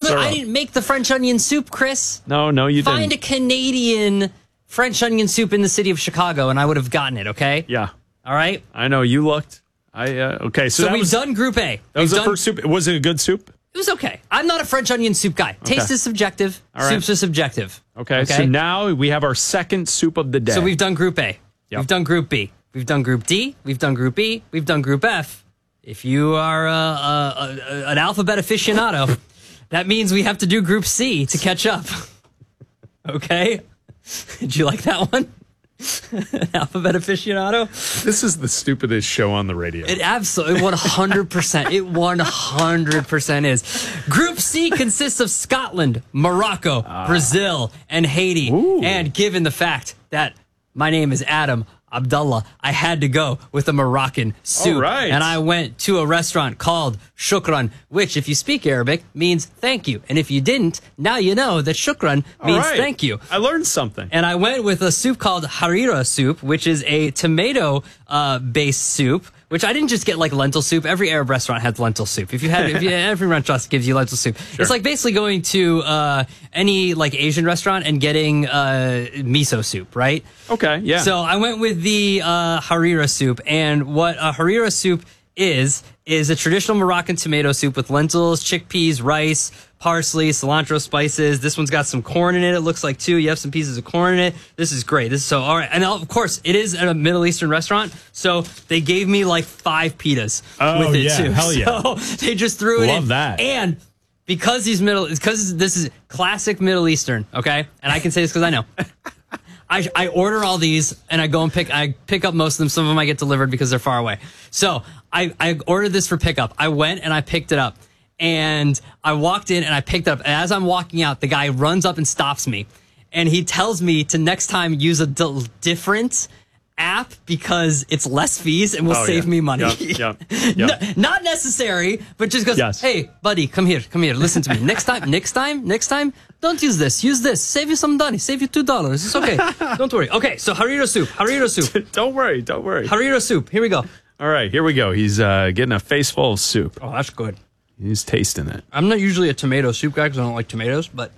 syrup. I didn't make the French onion soup, Chris. No, you Find didn't. a Canadian French onion soup in the city of Chicago, and I would have gotten it, okay? Yeah. All right? I know, you looked. Okay, So we've done Group A. That was the first soup. Was it a good soup? It was okay. I'm not a French onion soup guy. Taste is subjective. All right. Soups are subjective. Okay, so now we have our second soup of the day. So we've done Group A. Yep. We've done Group B. We've done Group D. We've done Group E. We've done Group F. If you are an alphabet aficionado, that means we have to do Group C to catch up. Okay? Did you like that one? Alphabet aficionado? This is the stupidest show on the radio. It absolutely 100%. It 100% is. Group C consists of Scotland, Morocco, Brazil, and Haiti. Ooh. And given the fact that my name is Adam Abdullah, I had to go with a Moroccan soup. All right. And I went to a restaurant called Shukran, which, if you speak Arabic, means thank you. And if you didn't, now you know that Shukran means thank you. I learned something. And I went with a soup called harira soup, which is a tomato-based soup, which I didn't just get like lentil soup. Every Arab restaurant has lentil soup. Every restaurant gives you lentil soup. Sure. It's like basically going to any like Asian restaurant and getting miso soup, right? Okay, yeah. So I went with the harira soup, and what a harira soup is a traditional Moroccan tomato soup with lentils, chickpeas, rice, parsley, cilantro, spices. This one's got some corn in it. It looks like too. You have some pieces of corn in it. This is great. This is so all right. And of course, it is a Middle Eastern restaurant, so they gave me like 5 pitas with it too. Hell yeah! So they just threw it in. Love that. And because this is classic Middle Eastern, okay? And I can say this because I know. I order all these and I go and pick up most of them. Some of them I get delivered because they're far away. So I ordered this for pickup. I went and I picked it up, and I walked in and I picked it up. And as I'm walking out, the guy runs up and stops me, and he tells me to next time use a different app because it's less fees and will save me money. Yep. Not necessary, but just goes, Yes. Hey, buddy, come here, listen to me. Next time, don't use this. Use this. Save you some money. Save you $2. It's okay. Don't worry. Okay, so harira soup. Don't worry. Harira soup. Here we go. All right, here we go. He's getting a face full of soup. Oh, that's good. He's tasting it. I'm not usually a tomato soup guy because I don't like tomatoes, but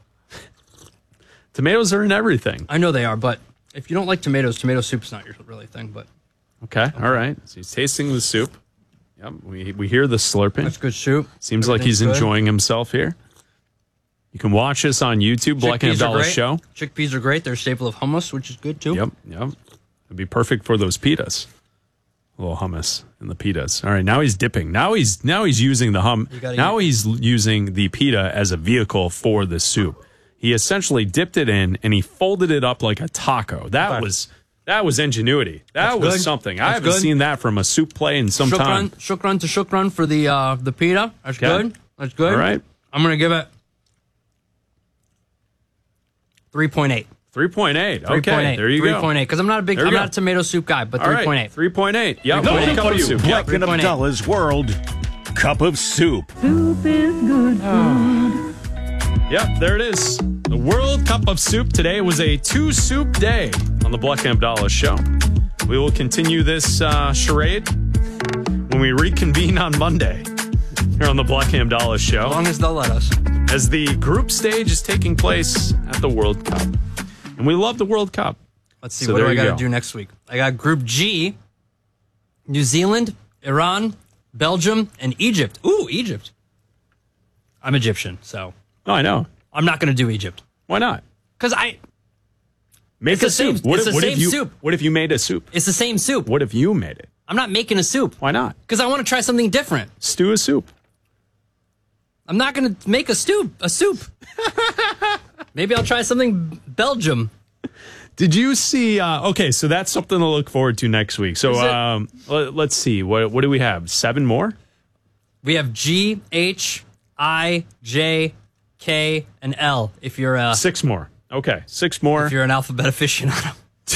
Tomatoes are in everything. I know they are, but if you don't like tomatoes, tomato soup's not your really thing, but Okay. All right. So he's tasting the soup. Yep, we hear the slurping. that's good soup. Seems like he's Everything's good. enjoying himself here. You can watch us on YouTube, Black and Chickpeas are Abdallah great. Show. Chickpeas are great. They're a staple of hummus, which is good too. Yep. It'd be perfect for those pitas. A little hummus in the pitas. All right, now he's dipping. Now he's using the he's using the pita as a vehicle for the soup. He essentially dipped it in and he folded it up like a taco. That was ingenuity. That was good. something. That's I haven't good. seen that from a soup play in some time. Shukran to shukran for the pita. That's good. That's good. All right. I'm gonna give it 3.8. 3.8. Okay, there you go. 3.8 because I'm not a tomato soup guy, but 3.8. 3.8. Yep. World Cup of soup. Black and 3.8. Abdallah's World Cup of Soup. Yep, there it is. The World Cup of Soup. Today was a 2-soup day on the Black and Abdallah Show. We will continue this charade when we reconvene on Monday here on the Black and Abdallah Show. As long as they'll let us. As the group stage is taking place at the World Cup. And we love the World Cup. Let's see, So what do there I you got to go. do next week? I got Group G, New Zealand, Iran, Belgium, and Egypt. Ooh, Egypt. I'm Egyptian, so Oh, I know. I'm not going to do Egypt. Why not? Because Make It's a the same- soup. What it's if, the what same if you, soup. What if you made a soup? it's the same soup. What if you made it? I'm not making a soup Why not? because I want to try something different. Stew a soup. I'm not going to make a soup. Maybe I'll try something Belgium. Did you see? Okay, so that's something to look forward to next week. So Is let's see. What do we have? 7 more? We have G, H, I, J, K, and L. If you're 6 more. Okay, 6 more. if you're an alphabet aficionado.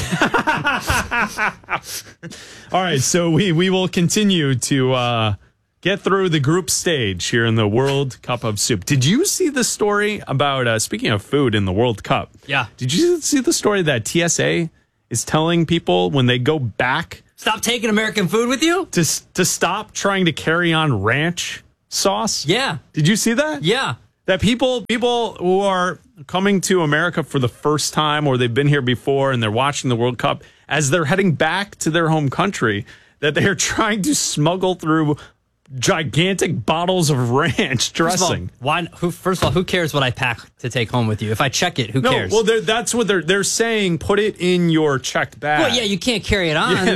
All right, so we will continue to get through the group stage here in the World Cup of Soup. Did you see the story about, speaking of food in the World Cup? Yeah. Did you see the story that TSA is telling people when they go back Stop taking American food with you? to stop trying to carry on ranch sauce? Yeah. Did you see that? Yeah. That people who are coming to America for the first time, or they've been here before and they're watching the World Cup, as they're heading back to their home country, that they're trying to smuggle through gigantic bottles of ranch dressing. First of all, who cares what I pack to take home with you? If I check it, who cares? Well, that's what they're saying. Put it in your checked bag. Well, yeah, you can't carry it on. Yeah.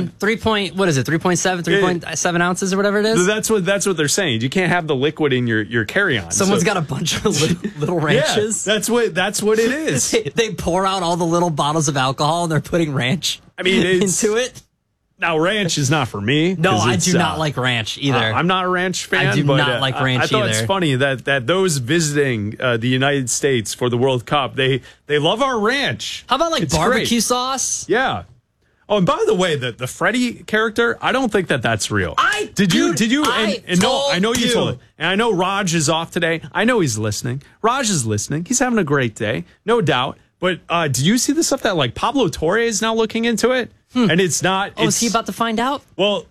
3.7 ounces or whatever it is. That's what they're saying. You can't have the liquid in your carry-on. Someone's got a bunch of little ranches. Yeah, that's what it is. They pour out all the little bottles of alcohol and they're putting ranch into it. Now, ranch is not for me. No, I do not like ranch either. I'm not a ranch fan. I do not like ranch either. I thought it's funny that those visiting the United States for the World Cup, they love our ranch. How about it's barbecue great. Sauce? Yeah. Oh, and by the way, the Freddie character, I don't think that's real. Did you? I know you told it. And I know Raj is off today. I know he's listening. Raj is listening. He's having a great day, no doubt. But did you see the stuff that Pablo Torre is now looking into it? And it's not. Oh, is he about to find out? Well,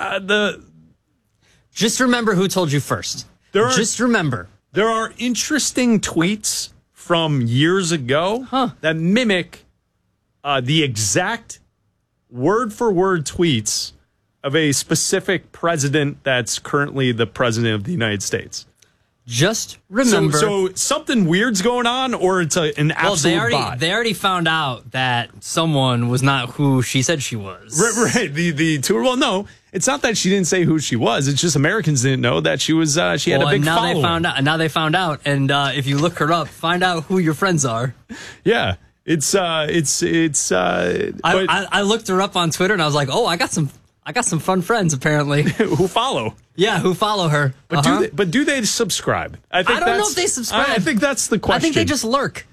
just remember who told you first. Just remember. There are interesting tweets from years ago that mimic the exact word-for-word tweets of a specific president that's currently the president of the United States. Just remember. So something weird's going on, or it's an absolute bot? They already found out that someone was not who she said she was. Right. The tour. Well, no, it's not that she didn't say who she was. It's just Americans didn't know that she was. She had a big following. Now they found out, and if you look her up, find out who your friends are. Yeah, it's. I looked her up on Twitter, and I was like, oh, I got some fun friends apparently who follow. Yeah, who follow her. But do they subscribe? I don't know if they subscribe. I think that's the question. I think they just lurk.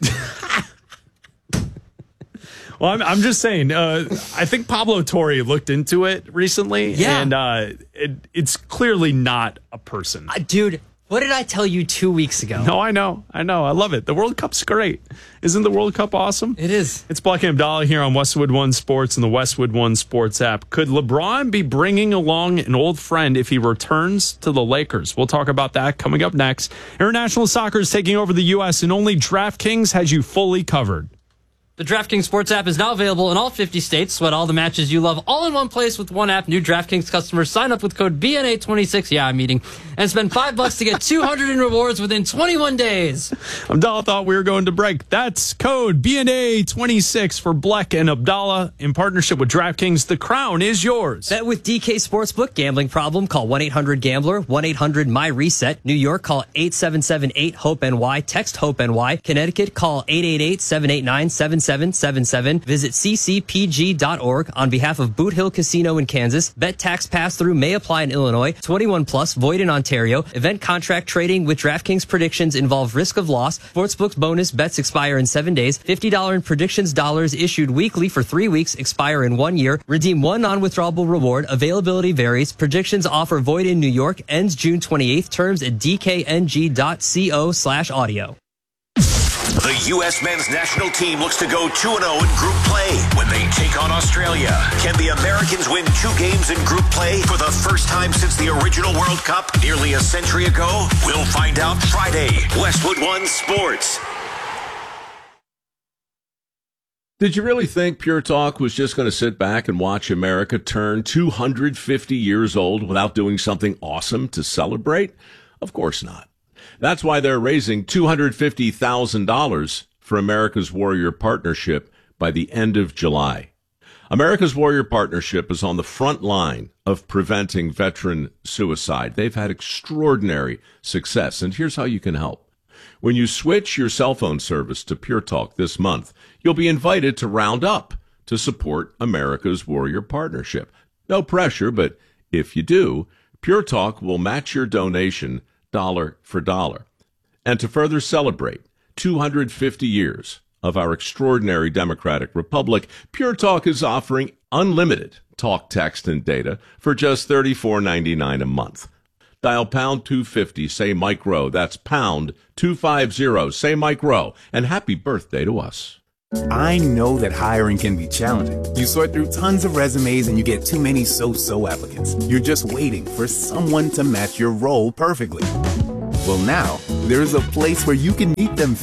Well, I'm just saying. I think Pablo Torre looked into it recently, and it's clearly not a person. Dude, what did I tell you 2 weeks ago? No, I know. I love it. The World Cup's great. Isn't the World Cup awesome? It is. It's Black and Abdallah here on Westwood One Sports and the Westwood One Sports app. Could LeBron be bringing along an old friend if he returns to the Lakers? We'll talk about that coming up next. International soccer is taking over the U.S., and only DraftKings has you fully covered. The DraftKings Sports app is now available in all 50 states. Sweat all the matches you love all in one place with one app. New DraftKings customers sign up with code BNA26. Yeah, I'm eating. And spend $5 to get $200 in rewards within 21 days. Abdallah thought we were going to break. That's code BNA26 for Black and Abdallah in partnership with DraftKings. The crown is yours. Bet with DK Sportsbook. Gambling problem? Call 1-800-GAMBLER. 1-800-MY-RESET. New York, call 877-8-HOPE-NY. Text HOPE-NY. Connecticut, call 888-789-7777. Visit ccpg.org on behalf of Boot Hill Casino in Kansas. Bet tax pass-through may apply in Illinois. 21 plus, void in Ontario. Event contract trading with DraftKings predictions involve risk of loss. Sportsbook bonus bets expire in 7 days. $50 in predictions dollars issued weekly for 3 weeks, expire in 1 year. Redeem one non-withdrawable reward. Availability varies. Predictions offer void in New York. Ends June 28th. Terms at dkng.co/audio. The U.S. men's national team looks to go 2-0 in group play when they take on Australia. Can the Americans win 2 games in group play for the first time since the original World Cup nearly a century ago? We'll find out Friday. Westwood One Sports. Did you really think Pure Talk was just going to sit back and watch America turn 250 years old without doing something awesome to celebrate? Of course not. That's why they're raising $250,000 for America's Warrior Partnership by the end of July. America's Warrior Partnership is on the front line of preventing veteran suicide. They've had extraordinary success, and here's how you can help. When you switch your cell phone service to Pure Talk this month, you'll be invited to round up to support America's Warrior Partnership. No pressure, but if you do, Pure Talk will match your donation dollar for dollar. And to further celebrate 250 years of our extraordinary democratic republic, Pure Talk is offering unlimited talk, text, and data for just $34.99 a month. Dial pound 250, say Mike Rowe. That's pound 250, say Mike Rowe. And happy birthday to us. I know that hiring can be challenging. You sort through tons of resumes and you get too many so-so applicants. You're just waiting for someone to match your role perfectly. Well, now, there's a place where you can meet them